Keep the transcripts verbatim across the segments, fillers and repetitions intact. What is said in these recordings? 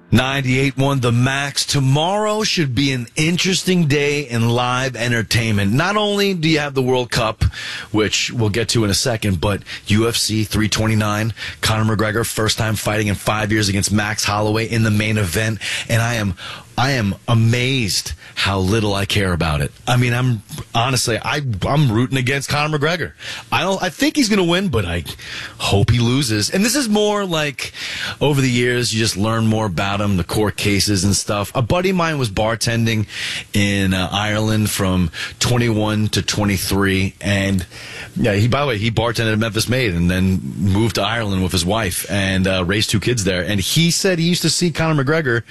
ninety-eight point one The Max. Tomorrow should be an interesting day in live entertainment. Not only do you have the World Cup, which we'll get to in a second, but U F C three twenty-nine, Conor McGregor, first time fighting in five years against Max Holloway in the main event. And I am I am amazed how little I care about it. I mean, I'm honestly, I, I'm rooting against Conor McGregor. I don't. I think he's going to win, but I hope he loses. And this is more like over the years, you just learn more about him, the court cases and stuff. A buddy of mine was bartending in uh, Ireland from twenty-one to twenty-three, and yeah, he by the way he bartended at Memphis Made and then moved to Ireland with his wife and uh, raised two kids there. And he said he used to see Conor McGregor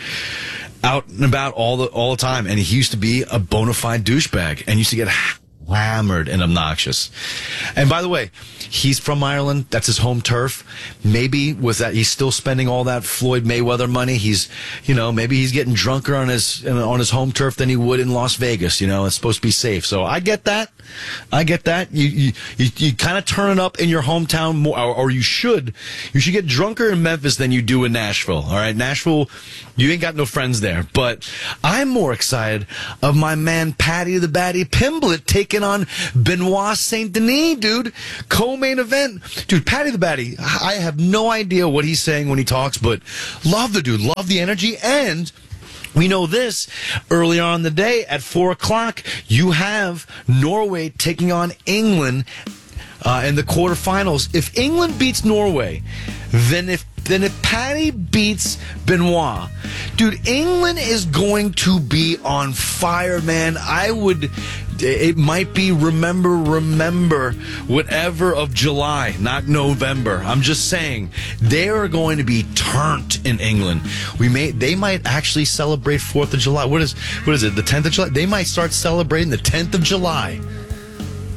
out and about all the all the time, and he used to be a bona fide douchebag and used to get hammered and obnoxious. And by the way, he's from Ireland. That's his home turf. Maybe with that, he's still spending all that Floyd Mayweather money. He's, you know, maybe he's getting drunker on his on his home turf than he would in Las Vegas. You know, it's supposed to be safe. So I get that. I get that. You you you, you kind of turn it up in your hometown more, or, or you should. You should get drunker in Memphis than you do in Nashville. All right, Nashville, you ain't got no friends there. But I'm more excited of my man Paddy the Baddy Pimblett taking on Benoit Saint Denis, dude. Co-main event. Dude, Paddy the Baddy, I have no idea what he's saying when he talks, but love the dude, love the energy. And we know this, earlier on in the day at four o'clock, you have Norway taking on England uh, in the quarterfinals. If England beats Norway, then if Then if Paddy beats Benoit, dude, England is going to be on fire, man. I would, it might be remember, remember, whatever of July, not November. I'm just saying, they are going to be turned in England. We may, they might actually celebrate fourth of July. What is, what is it, the tenth of July? They might start celebrating the tenth of July.